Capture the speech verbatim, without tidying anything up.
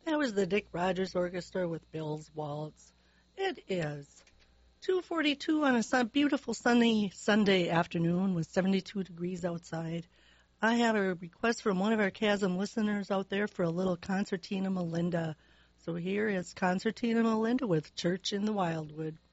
That was the Dick Rogers Orchestra with Bill's Waltz. It is two forty-two on a sun, beautiful sunny Sunday afternoon with seventy-two degrees outside. I have a request from one of our Chasm listeners out there for a little Concertina Melinda. So here is Concertina Melinda with Church in the Wildwood.